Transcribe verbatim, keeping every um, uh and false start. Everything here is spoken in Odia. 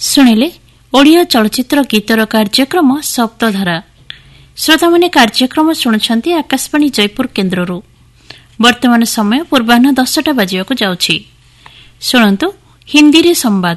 ଶୁଣିଲେ ଓଡ଼ିଆ ଚଳଚ୍ଚିତ୍ର ଗୀତର କାର୍ଯ୍ୟକ୍ରମ ସପ୍ତଧାରା। ଶ୍ରୋତାମାନେ କାର୍ଯ୍ୟକ୍ରମ ଶୁଣୁଛନ୍ତି ଆକାଶବାଣୀ ଜୟପୁର କେନ୍ଦ୍ରରୁ। ବର୍ତ୍ତମାନ ସମୟ ପୂର୍ବାହ୍ନ ଦଶଟା ବାଜିବାକୁ ଯାଉଛି। ଶୁଣନ୍ତୁ ହିନ୍ଦୀରେ ସମ୍ବାଦ।